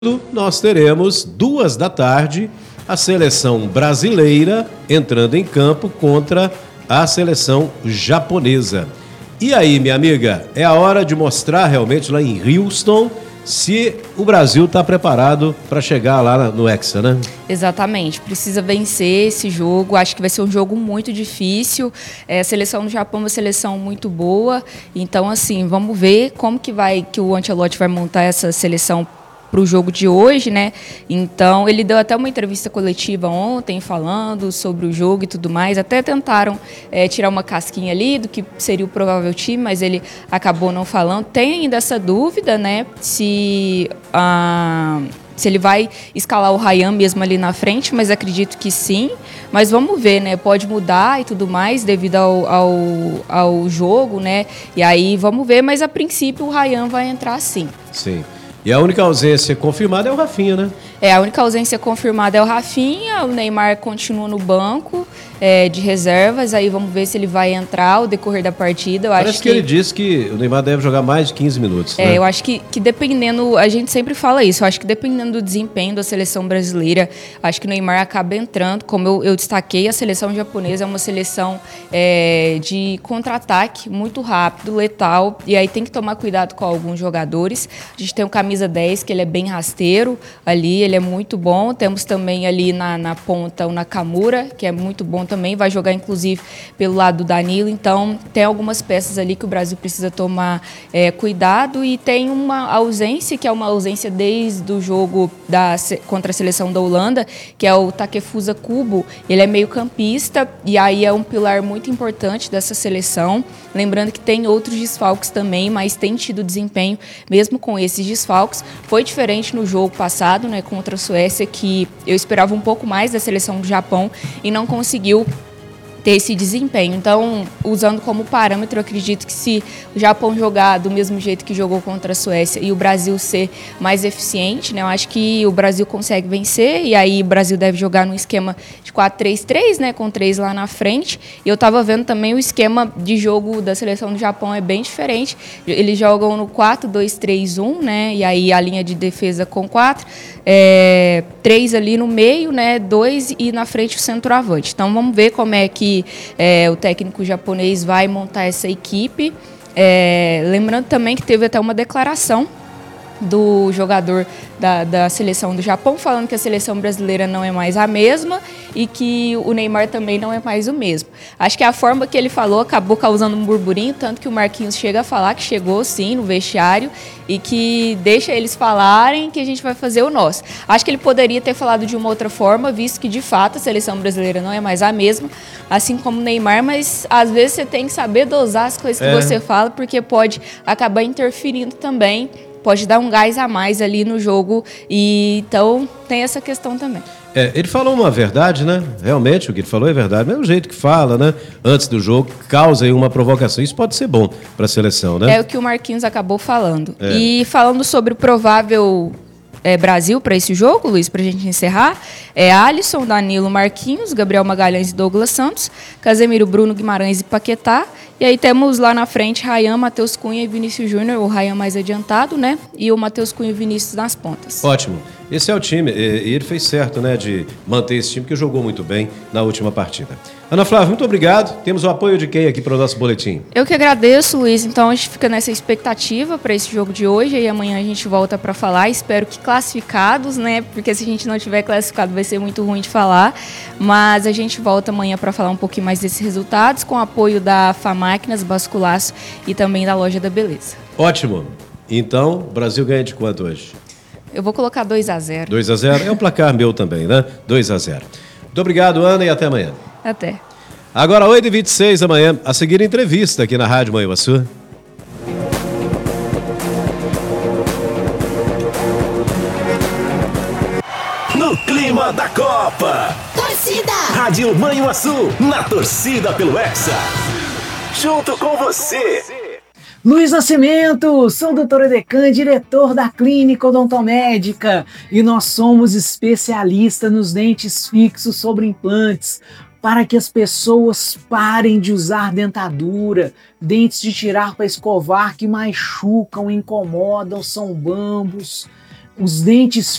Nós teremos 14h a seleção brasileira entrando em campo contra a seleção japonesa. E aí, minha amiga, é a hora de mostrar realmente lá em Houston se o Brasil está preparado para chegar lá no Hexa, né? Exatamente, precisa vencer esse jogo, acho que vai ser um jogo muito difícil, a seleção do Japão é uma seleção muito boa, então assim, vamos ver como que o Ancelotti vai montar essa seleção para o jogo de hoje, né? Então, ele deu até uma entrevista coletiva ontem falando sobre o jogo e tudo mais. Até tentaram tirar uma casquinha ali do que seria o provável time, mas ele acabou não falando. Tem ainda essa dúvida, né? Se ele vai escalar o Ryan mesmo ali na frente, mas acredito que sim. Mas vamos ver, né? Pode mudar e tudo mais devido ao jogo, né? E aí vamos ver, mas a princípio o Ryan vai entrar sim. Sim. E a única ausência confirmada é o Rafinha, né? A única ausência confirmada é o Rafinha, o Neymar continua no banco de reservas, aí vamos ver se ele vai entrar ao decorrer da partida. Parece que ele disse que o Neymar deve jogar mais de 15 minutos, né? Eu acho que dependendo, a gente sempre fala isso, eu acho que dependendo do desempenho da seleção brasileira, acho que o Neymar acaba entrando, como eu destaquei, a seleção japonesa é uma seleção de contra-ataque muito rápido, letal, e aí tem que tomar cuidado com alguns jogadores. A gente tem o camisa 10, que ele é bem rasteiro ali, ele é muito bom. Temos também ali na ponta o Nakamura, que é muito bom também, vai jogar inclusive pelo lado do Danilo. Então tem algumas peças ali que o Brasil precisa tomar cuidado, e tem uma ausência, que é uma ausência desde o jogo contra a seleção da Holanda, que é o Takefusa Kubo. Ele é meio campista e aí é um pilar muito importante dessa seleção. Lembrando que tem outros desfalques também, mas tem tido desempenho mesmo com esses desfalques. Foi diferente no jogo passado, né, contra a Suécia, que eu esperava um pouco mais da seleção do Japão e não conseguiu ter esse desempenho. Então, usando como parâmetro, eu acredito que se o Japão jogar do mesmo jeito que jogou contra a Suécia e o Brasil ser mais eficiente, né, eu acho que o Brasil consegue vencer, e aí o Brasil deve jogar num esquema de 4-3-3, né, com 3 lá na frente. E eu estava vendo também o esquema de jogo da seleção do Japão é bem diferente. Eles jogam no 4-2-3-1, né, e aí a linha de defesa com 4, 3 ali no meio, né, 2 e na frente o centroavante. Então, vamos ver como é que o técnico japonês vai montar essa equipe. Lembrando também que teve até uma declaração do jogador da seleção do Japão, falando que a seleção brasileira não é mais a mesma e que o Neymar também não é mais o mesmo. Acho que a forma que ele falou acabou causando um burburinho, tanto que o Marquinhos chega a falar que chegou sim no vestiário e que deixa eles falarem que a gente vai fazer o nosso. Acho que ele poderia ter falado de uma outra forma, visto que de fato a seleção brasileira não é mais a mesma, assim como o Neymar, mas às vezes você tem que saber dosar as coisas que você fala, porque pode acabar interferindo também, pode dar um gás a mais ali no jogo, e então tem essa questão também. Ele falou uma verdade, né? Realmente o que ele falou é verdade, mas é o jeito que fala, né? Antes do jogo, causa aí uma provocação. Isso pode ser bom para a seleção, né? É o que o Marquinhos acabou falando. E falando sobre o provável Brasil para esse jogo, Luiz, para a gente encerrar, Alisson, Danilo, Marquinhos, Gabriel Magalhães e Douglas Santos, Casemiro, Bruno Guimarães e Paquetá. E aí temos lá na frente Ryan, Matheus Cunha e Vinícius Júnior, o Ryan mais adiantado, né? E o Matheus Cunha e Vinícius nas pontas. Ótimo. Esse é o time. E ele fez certo, né, de manter esse time, que jogou muito bem na última partida. Ana Flávia, muito obrigado. Temos o apoio de quem aqui para o nosso boletim? Eu que agradeço, Luiz. Então a gente fica nessa expectativa para esse jogo de hoje, e amanhã a gente volta para falar. Espero que classificados, né? Porque se a gente não tiver classificado vai ser muito ruim de falar. Mas a gente volta amanhã para falar um pouquinho mais desses resultados, com o apoio da Famáquinas, Basculaço e também da Loja da Beleza. Ótimo. Então, o Brasil ganha de quanto hoje? Eu vou colocar 2-0. 2-0? É um placar meu também, né? 2-0. Muito obrigado, Ana, e até amanhã. Até. Agora, 8h26 da manhã, a seguir entrevista aqui na Rádio Manhuaçu. No clima da Copa. Torcida! Rádio Manhuaçu, na torcida pelo Hexa. Junto com você. Luiz Nascimento, sou o Dr. Edecan, diretor da Clínica Odontomédica, e nós somos especialistas nos dentes fixos sobre implantes, para que as pessoas parem de usar dentadura, dentes de tirar para escovar que machucam, incomodam, são bambos. os dentes